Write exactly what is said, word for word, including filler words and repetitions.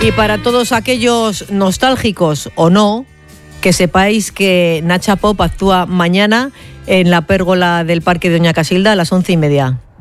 Y para todos aquellos nostálgicos o no, que sepáis que Nacha Pop actúa mañana en la pérgola del Parque de Doña Casilda a las once y media.